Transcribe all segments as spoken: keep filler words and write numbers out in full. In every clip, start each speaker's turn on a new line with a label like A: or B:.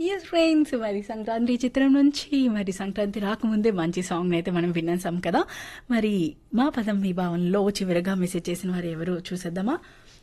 A: Yes friends, మరి సంక్రాంతి చిత్రం నుంచి మరి సంక్రాంతి రాకముందే మంచి సాంగ్ అయితే మనం విన్నాం కదా. మరి మా పదం మీ భావనలో చివరగా మెసేజ్ చేసిన వారు ఎవరు చూసేద్దామా.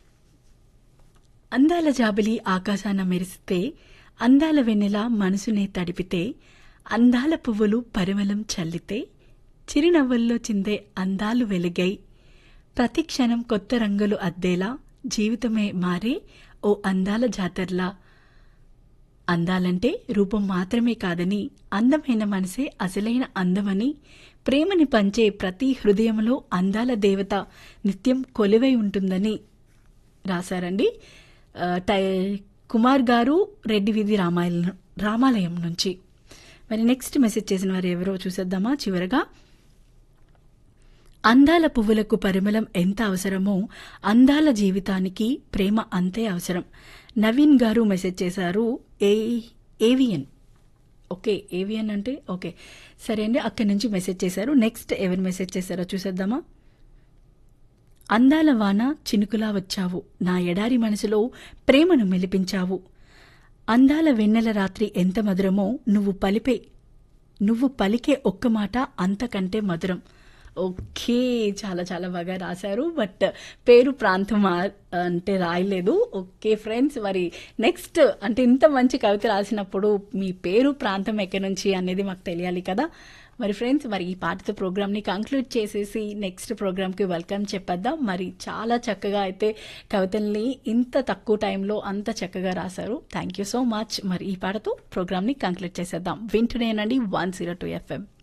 A: అందాల జాబిలి ఆకాశాన మెరిస్తే, అందాల వెన్నెల మనసునే తడిపితే, అందాల పువ్వులు పరిమళం చల్లితే, చిరునవ్వుల్లో చిందే అందాలు వెలుగై, ప్రతి క్షణం కొత్త రంగులు అద్దేలా, జీవితమే మారే ఓ అందాల జాతరలా. అందాలంటే రూపం మాత్రమే కాదని, అందమైన మనసే అసలైన అందమని, ప్రేమని పంచే ప్రతి హృదయంలో అందాల దేవత నిత్యం కొలువై ఉంటుందని రాశారండి. ఆ, టై కుమార్ గారు రెడ్డి వీధి రామాయణ రామాలయం నుంచి. మరి నెక్స్ట్ మెసేజ్ చేసిన వారు ఎవరో చూసేద్దామా. చివరగా, అందాల పువ్వులకు పరిమళం ఎంత అవసరమో అందాల జీవితానికి ప్రేమ అంతే అవసరం. నవీన్ గారు మెసేజ్ చేశారు. ఏ ఏవియన్ ఓకే ఏవియన్ అంటే ఓకే సరే అండి, అక్కడి నుంచి మెసేజ్ చేశారు. నెక్స్ట్ ఎవరు మెసేజ్ చేశారో చూసేద్దామా. అందాల వాన చినుకులా వచ్చావు, నా ఎడారి మనసులో ప్రేమను మెలిపించావు. అందాల వెన్నెల రాత్రి ఎంత మధురమో, నువ్వు పలిపే నువ్వు పలికే ఒక్క మాట అంతకంటే మధురం. ఓకే, చాలా చాలా బాగా రాశారు. బట్ పేరు ప్రాంతం ఆ- అంటే రాయలేదు. ఓకే ఫ్రెండ్స్, మరి నెక్స్ట్ అంటే ఇంత మంచి కవిత రాసినప్పుడు మీ పేరు ప్రాంతం ఎక్కడి నుంచి అనేది మాకు తెలియాలి కదా. మరి ఫ్రెండ్స్, మరి ఈ పాటతో ప్రోగ్రామ్ని కంక్లూడ్ చేసేసి నెక్స్ట్ ప్రోగ్రామ్కి వెల్కమ్ చెప్పేద్దాం. మరి చాలా చక్కగా అయితే కవితల్ని ఇంత తక్కువ టైంలో అంత చక్కగా రాశారు. Thank you so much. మరి ఈ పాటతో ప్రోగ్రామ్ని కంక్లూడ్ చేసేద్దాం. వింటూనేనండి వన్ జీరో టూ ఎఫ్ఎం.